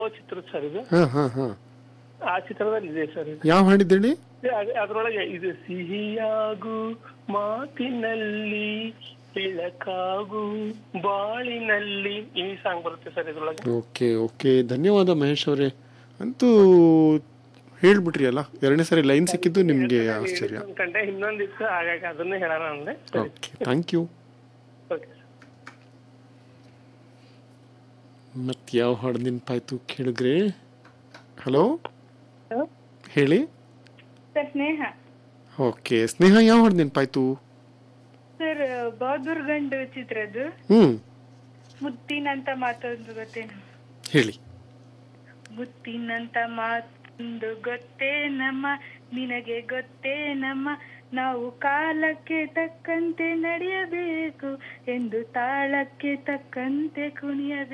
ಚಿತ್ರದ ಸರ್ ಇದು. ಹಾ ಹಾ ಹಾ. ಆ ಚಿತ್ರದಲ್ಲಿ ಇದೆ ಸರ್ ಇದು. ಯಾವ ಹಾಡಿದ್ದೇಳಿ? ಅದ್ರೊಳಗೆ ಇದು ಸಿಹಿಯಾಗು ಮಾತಿನಲ್ಲಿ ಬೆಳಕಾಗು ಬಾಳಿನಲ್ಲಿ ಈ ಸಾಂಗ್ ಬರುತ್ತೆ ಸರ್ ಇದ್ರೊಳಗೆ. ಓಕೆ ಓಕೆ, ಧನ್ಯವಾದ ಮಹೇಶ್ ಅವರೇ. ಅಂತೂ ಹೇಳ್ಬಿಟ್ರಿ ಅಲ್ಲ, ಎರಡನೇ ಸರಿ ಲೈನ್ ಸಿಕ್ಕಿದ್ದು ನಿಮಗೆ ಆಶ್ಚರ್ಯ. ಕಂಡೆ ಇನ್ನೊಂದಿತ್ತು, ಹಾಗಾಗಿ ಅದನ್ನೇ ಹೇಳೋಣ ಅಂದೆ. Okay, thank you. ಓಕೆ. ಮತ್ತೆ ಯಾವ ಹಾಡು ನೆನಪಾಯ್ತು ಕೇಳಿದ್ರೆ? ಹಲೋ, ಹೇಳಿ. ಸರ್ ಸ್ನೇಹ. ಓಕೆ ಸ್ನೇಹ, ಯಾವ ಹಾಡು ನೆನಪಾಯ್ತು? ಸರ್ ಬಹದ್ದೂರ್ ಗಂಡು ಚಿತ್ರದ್ದು ಮುತ್ತಿನಂತ ಮಾತೊಂದು ಗೊತ್ತೇನು? ಹೇಳಿ. ಮುತ್ತಿನಂತ ಮಾತೊಂದು ಗೊತ್ತೇನಮ್ಮ, ನಿನಗೆ ಗೊತ್ತೇನಮ್ಮ, ನಾವು ಕಾಲಕ್ಕೆ ತಕ್ಕಂತೆ ನಡೆಯಬೇಕು ಎಂದು ತಾಳಕ್ಕೆ ತಕ್ಕಂತೆ ಕುಣಿಯಬೇಕು.